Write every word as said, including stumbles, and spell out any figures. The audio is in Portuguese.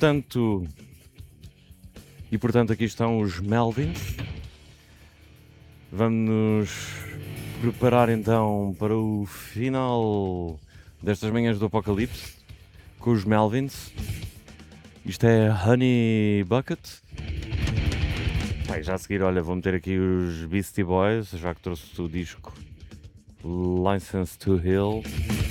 portanto, e portanto aqui estão os Melvins. Vamos nos preparar então para o final destas manhãs do Apocalipse com os Melvins. Isto é Honey Bucket. Pai, já a seguir, olha, vou meter aqui os Beastie Boys, já que trouxe o disco License to Heal.